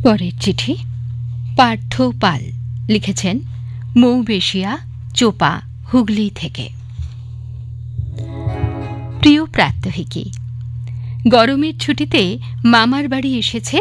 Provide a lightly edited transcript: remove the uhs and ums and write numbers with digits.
পরের চিঠি পার্থ পাল লিখেছেন মৌবেশিয়া চোপা হুগলি থেকে। প্রিয় প্রাত্যহিকী, গরমের ছুটিতে মামার বাড়ি এসেছে